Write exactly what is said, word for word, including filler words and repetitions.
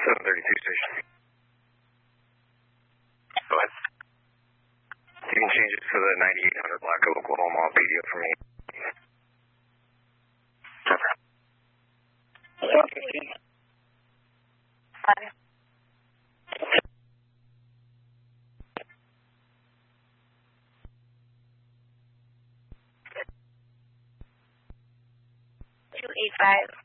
seven thirty-two station. Go ahead. You can change it to the ninety-eight hundred Black Oak, Oklahoma P D O for me. two eight five.